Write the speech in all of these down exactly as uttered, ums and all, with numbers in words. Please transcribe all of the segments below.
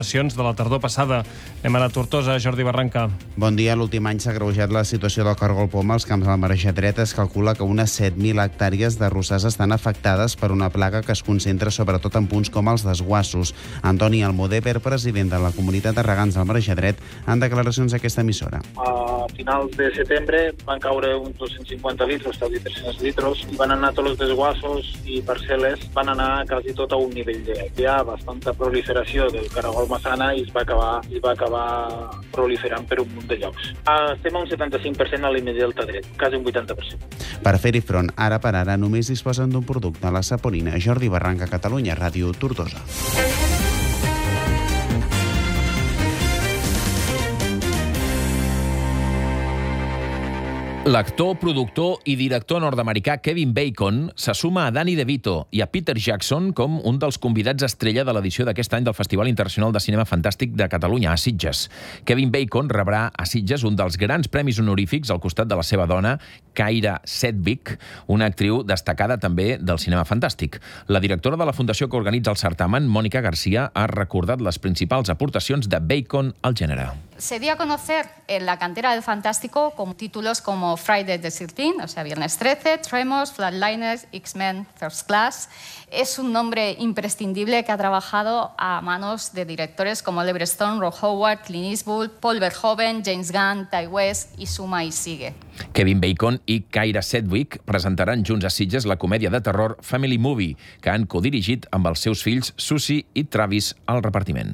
de la tardor passada. Anem a la Tortosa, Jordi Barranca. Bon dia. L'últim any s'ha agreujat la situació del cargol poma als camps de la Marxa Dreta. Es calcula que unes set mil hectàrees de rossars estan afectades per una plaga que es concentra sobretot en punts com els desguassos. Antoni Almodever, president de la comunitat de regants del Marxa Dret, en declaracions a aquesta emissora. A finals de setembre van caure uns dos-cents cinquanta litres, està a dir tres-cents litres, i van anar tots els desguassos i parcel·les, van anar quasi tot a un nivell de... Hi ha bastanta proliferació del caragol massana i es va acabar, es va acabar proliferant per un munt de llocs. Estem a un setanta-cinc per cent a l'I M Delta dret, quasi un vuitanta per cent. Per fer-hi front, ara per ara només disposen d'un producte, la saponina. Jordi Barranca, Catalunya Ràdio, Tortosa. L'actor, productor i director nord-americà Kevin Bacon se suma a Danny DeVito i a Peter Jackson com un dels convidats estrella de l'edició d'aquest any del Festival Internacional de Cinema Fantàstic de Catalunya, a Sitges. Kevin Bacon rebrà a Sitges un dels grans premis honorífics al costat de la seva dona, Kyra Sedgwick, una actriu destacada també del cinema fantàstic. La directora de la fundació que organitza el certamen, Mònica Garcia, ha recordat les principals aportacions de Bacon al gènere. Se dio a conocer en la cantera del Fantástico con títulos como Friday the thirteenth, o sea, Viernes trece, Tremors, Flatliners, X-Men, First Class. Es un nombre imprescindible que ha trabajado a manos de directores como Oliver Stone, Ron Howard, Clint Eastwood, Paul Verhoeven, James Gunn, Ty West i suma i sigue. Kevin Bacon i Kyra Sedgwick presentaran junts a Sitges la comèdia de terror Family Movie, que han codirigit amb els seus fills Susie i Travis al repartiment.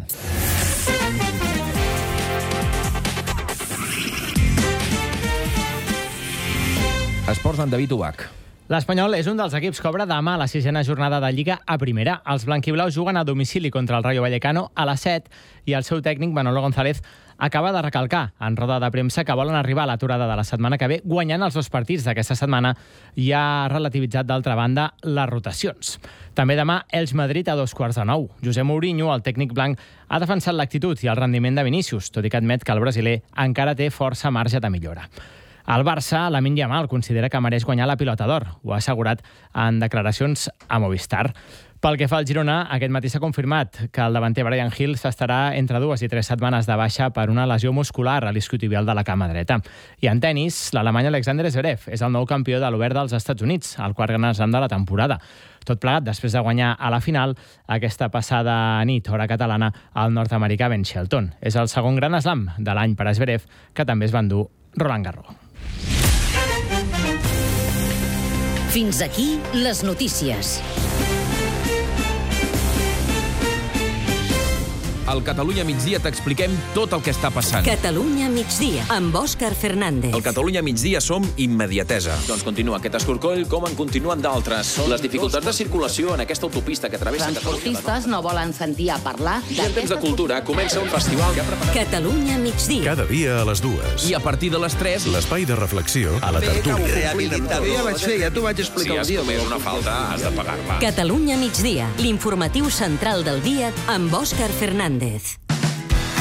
Esports amb David Ubach. L'Espanyol és un dels equips que obre demà la sisena jornada de Lliga a primera. Els blanquiblaus juguen a domicili contra el Rayo Vallecano a les set i el seu tècnic, Manolo González, acaba de recalcar en roda de premsa que volen arribar a l'aturada de la setmana que ve guanyant els dos partits d'aquesta setmana i ha relativitzat, d'altra banda, les rotacions. També demà, Elx-Madrid a dos quarts de nou. José Mourinho, el tècnic blanc, ha defensat l'actitud i el rendiment de Vinícius, tot i que admet que el brasiler encara té força marge de millora. El Barça, Lamine Yamal, considera que mereix guanyar la pilota d'or. Ho ha assegurat en declaracions a Movistar. Pel que fa al Girona, aquest matí s'ha confirmat que el davanter Bryan Gil s'estarà entre dues i tres setmanes de baixa per una lesió muscular a l'isquiotibial de la cama dreta. I en tennis, l'alemany Alexander Zverev és el nou campió de l'Obert dels Estats Units, el quart Gran Slam de la temporada. Tot plegat després de guanyar a la final aquesta passada nit, hora catalana, al nord-americà Ben Shelton. És el segon Gran Slam de l'any per a Zverev, que també es va endur Roland Garros. Fins aquí les notícies. Al Catalunya Migdia t'expliquem tot el que està passant. Catalunya Migdia, amb Òscar Fernández. Al Catalunya Migdia som immediatesa. Doncs continua aquest escorcoll com en continuen d'altres. Les dificultats de circulació en aquesta autopista que travessa Catalunya. Transportistes no volen sentir a parlar... I en temps de cultura comença un festival que ha preparat... Catalunya Migdia. Cada dia a les dues. I a partir de les tres... L'espai de reflexió a la tertúlia. Ja vaig fer, ja t'ho vaig explicar el dia. Si has comès una falta, has de pagar-la. Catalunya Migdia, l'informatiu central del dia amb Òscar Fernández.